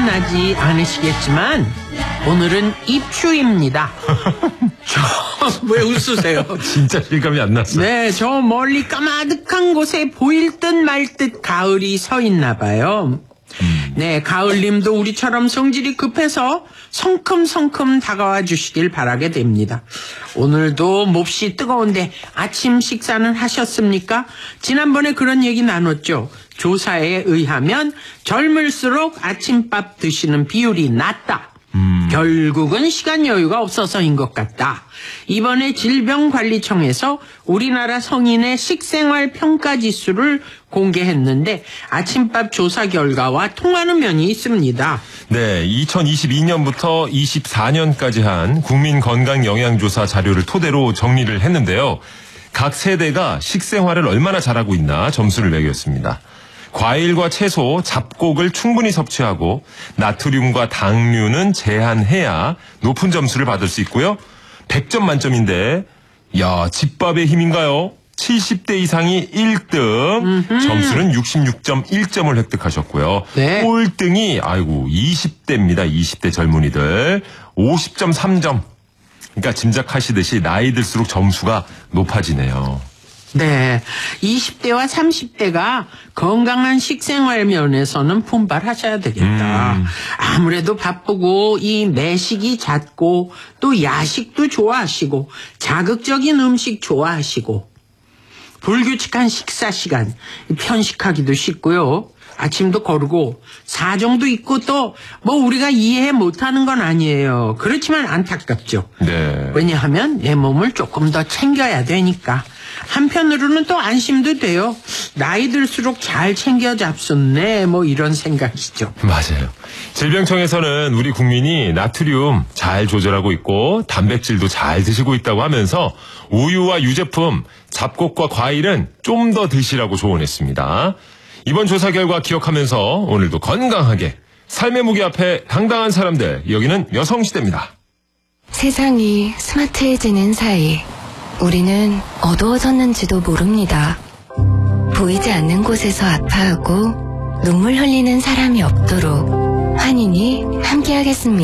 실감나지 않으시겠지만 오늘은 입추입니다. 왜 웃으세요? 진짜 실감이 안 났어. 네, 저 멀리 까마득한 곳에 보일 듯 말 듯 가을이 서 있나 봐요. 네, 가을님도 우리처럼 성질이 급해서 성큼성큼 다가와 주시길 바라게 됩니다. 오늘도 몹시 뜨거운데 아침 식사는 하셨습니까? 지난번에 그런 얘기 나눴죠. 조사에 의하면 젊을수록 아침밥 드시는 비율이 낮다. 결국은 시간 여유가 없어서인 것 같다. 이번에 질병관리청에서 우리나라 성인의 식생활 평가 지수를 공개했는데 아침밥 조사 결과와 통하는 면이 있습니다. 네, 2022년부터 24년까지 한 국민건강영양조사 자료를 토대로 정리를 했는데요. 각 세대가 식생활을 얼마나 잘하고 있나 점수를 매겼습니다. 과일과 채소, 잡곡을 충분히 섭취하고 나트륨과 당류는 제한해야 높은 점수를 받을 수 있고요. 100점 만점인데 야, 집밥의 힘인가요? 70대 이상이 1등, 점수는 66.1점을 획득하셨고요. 네. 꼴등이 20대입니다. 20대 젊은이들 50.3점. 그러니까 짐작하시듯이 나이 들수록 점수가 높아지네요. 네, 20대와 30대가 건강한 식생활 면에서는 분발하셔야 되겠다. 아무래도 바쁘고 이 매식이 잦고 또 야식도 좋아하시고 자극적인 음식 좋아하시고 불규칙한 식사 시간 편식하기도 쉽고요. 아침도 거르고 사정도 있고 또 뭐 우리가 이해 못하는 건 아니에요. 그렇지만 안타깝죠. 네. 왜냐하면 내 몸을 조금 더 챙겨야 되니까. 한편으로는 또 안심도 돼요. 나이 들수록 잘 챙겨 잡숫네 뭐 이런 생각이죠. 맞아요. 질병청에서는 우리 국민이 나트륨 잘 조절하고 있고 단백질도 잘 드시고 있다고 하면서 우유와 유제품, 잡곡과 과일은 좀 더 드시라고 조언했습니다. 이번 조사 결과 기억하면서 오늘도 건강하게 삶의 무게 앞에 당당한 사람들, 여기는 여성시대입니다. 세상이 스마트해지는 사이 우리는 어두워졌는지도 모릅니다. 보이지 않는 곳에서 아파하고 눈물 흘리는 사람이 없도록 환인이 함께하겠습니다.